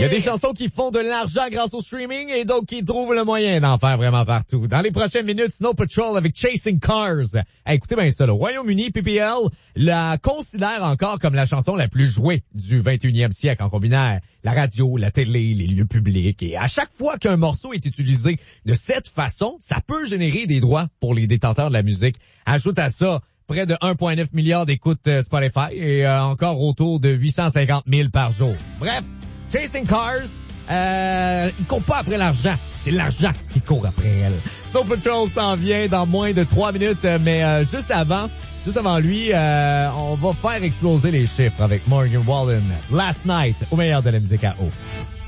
Il y a des chansons qui font de l'argent grâce au streaming et d'autres qui trouvent le moyen d'en faire vraiment partout. Dans les prochaines minutes, Snow Patrol avec Chasing Cars. Hey, écoutez bien ça, le Royaume-Uni, PPL, la considère encore comme la chanson la plus jouée du 21e siècle en combinant la radio, la télé, les lieux publics. Et à chaque fois qu'un morceau est utilisé de cette façon, ça peut générer des droits pour les détenteurs de la musique. Ajoute à ça près de 1,9 milliard d'écoutes Spotify et encore autour de 850 000 par jour. Bref, Chasing Cars, il court pas après l'argent. C'est l'argent qui court après elle. Snow Patrol s'en vient dans moins de 3 minutes, mais juste avant lui, on va faire exploser les chiffres avec Morgan Wallen. Last Night, au meilleur de la musique à eau.